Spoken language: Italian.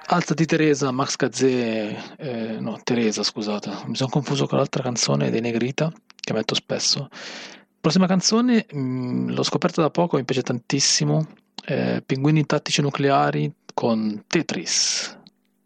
Alzati Teresa, Max Gazzè, no, Teresa, scusate, mi sono confuso con l'altra canzone dei Negrita che metto spesso. Prossima canzone, l'ho scoperta da poco, mi piace tantissimo. Pinguini tattici nucleari con Tetris.